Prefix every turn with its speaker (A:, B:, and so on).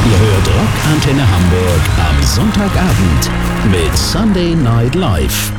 A: Ihr hört Rock Antenne Hamburg am Sonntagabend mit Sunday Night Live.